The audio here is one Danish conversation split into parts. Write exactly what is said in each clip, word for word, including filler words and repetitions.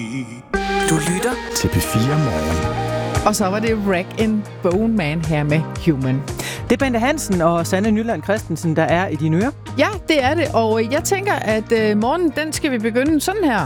Du lytter til P fire Morgen. Og så var det Rag and Bone Man her med Human. Det er Bente Hansen og Sanne Nyland Christensen, der er i dine ører. Ja, det er det. Og jeg tænker, at øh, morgen, den skal vi begynde sådan her.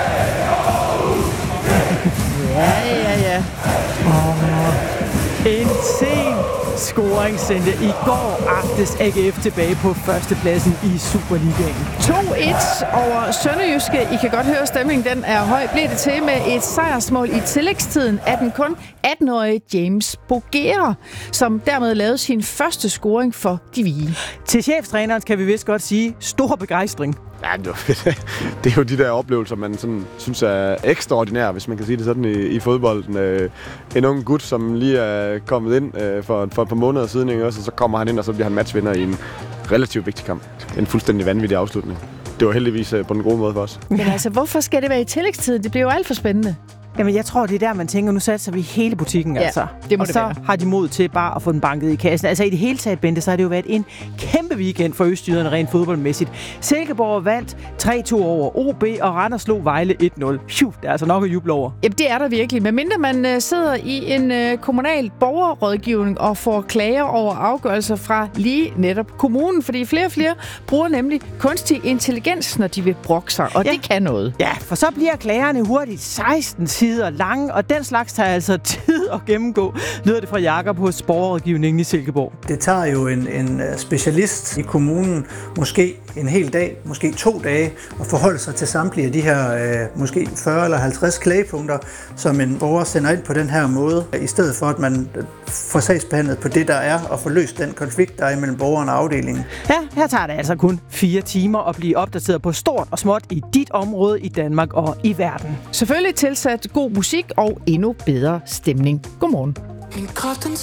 Ja, ja, ja. Oh, en sen scoring sendte i går aftes A G F tilbage på førstepladsen i Superligaen. to et over Sønderjyske. I kan godt høre, stemningen den er høj. Blev det til med et sejrsmål i tillægstiden af den kun atten-årige James Bogera, som dermed lavede sin første scoring for de hvide. Til cheftræneren kan vi vist godt sige stor begejstring. Ja, det er jo de der oplevelser, man sådan, synes er ekstraordinære, hvis man kan sige det sådan i, i fodbolden. Øh, en ung gut, som lige er kommet ind øh, for, for et par måneder siden, ikke? Også, og så kommer han ind, og så bliver han matchvinder i en relativt vigtig kamp. En fuldstændig vanvittig afslutning. Det var heldigvis øh, på den gode måde for os. Men altså, hvorfor skal det være i tillægstid? Det bliver jo alt for spændende. Jamen, jeg tror, det er der, man tænker, nu satser vi hele butikken, ja, altså. Det må og det så være. har de mod til bare at få den banket i kassen. Altså, i det hele taget, Bente, så har det jo været en kæmpe weekend for østjyderne rent fodboldmæssigt. Silkeborg vandt tre to over O B, og Randers slog Vejle et nul. Phew, det er altså nok at juble over. Jamen, det er der virkelig. Men mindre man uh, sidder i en uh, kommunal borgerrådgivning og får klager over afgørelser fra lige netop kommunen. Fordi flere og flere bruger nemlig kunstig intelligens, når de vil brokke sig, og ja. Det kan noget. Ja, for så bliver klagerne hurtigt seksten sider lange, og den slags tager altså tid at gennemgå, lyder det fra Jakob hos borgerrådgivningen i Silkeborg. Det tager jo en, en specialist i kommunen måske en hel dag, måske to dage, at forholde sig til samtlige af de her øh, måske fyrre eller halvtreds klagepunkter, som en borger sender ind på den her måde, i stedet for at man får sagsbehandlet på det, der er, og får løst den konflikt, der er imellem borgeren og afdelingen. Ja, her tager det altså kun fire timer at blive opdateret på stort og småt i dit område i Danmark og i verden. Selvfølgelig tilsat god musik og endnu bedre stemning. Godmorgen.